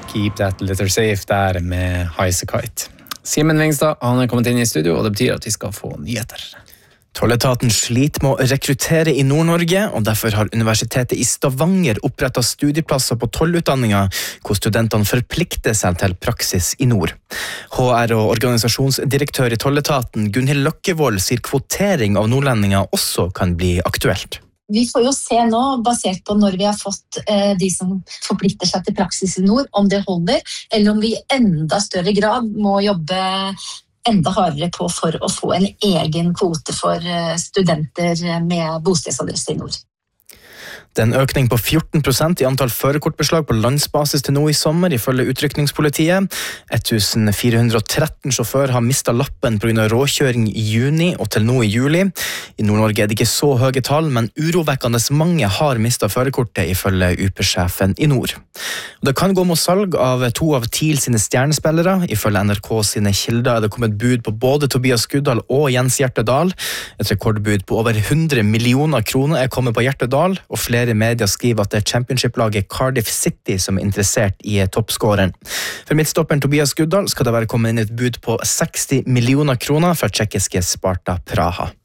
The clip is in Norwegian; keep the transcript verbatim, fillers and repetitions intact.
Keep That Letter Safe der med Highasakite. Simen Wengstad, han er kommet inn i studio, og det betyr at vi skal få nyheter. Tolletaten sliter med å rekruttere i Nord-Norge, og derfor har Universitetet i Stavanger opprettet studieplasser på tollutdanninga, hvor studentene forplikter seg til praksis i nord. H R og organisasjonsdirektør i Tolletaten, Gunhild Løkkevold, sier kvotering av nordlendinger også kan bli aktuelt. Vi får jo se nå, basert på når vi har fått eh, de som forplikter seg til praksis i nord, om det holder, eller om vi i enda større grad må jobbe enda hardere på for å få en egen kvote for studenter med bostedsadresse i nord. Det er en økning på fjorten prosent i antall førerkortbeslag på landsbasis til nå i sommer, ifølge utrykningspolitiet. fjorten hundre og tretten sjåfører har mistet lappen på grunn av råkjøring i juni og til nå i juli. I Nord-Norge er det ikke så høye tall, men urovekkende mange har mistet førerkortet, ifølge U P-sjefen i nord. Det kan gå mot salg av to av TIL sine stjernespillere. Ifølge N R K sine kilder er det kommet bud på både Tobias Guddal og Jens Hjertedal. Et rekordbud på over hundre millioner kroner er kommet på Hjertedal, og flere medier skriver at det er championship-laget Cardiff City som er interessert i toppskåreren. For midtstopperen Tobias Guddal skal det være kommet inn et bud på seksti millioner kroner fra tjekkiske Sparta Praha.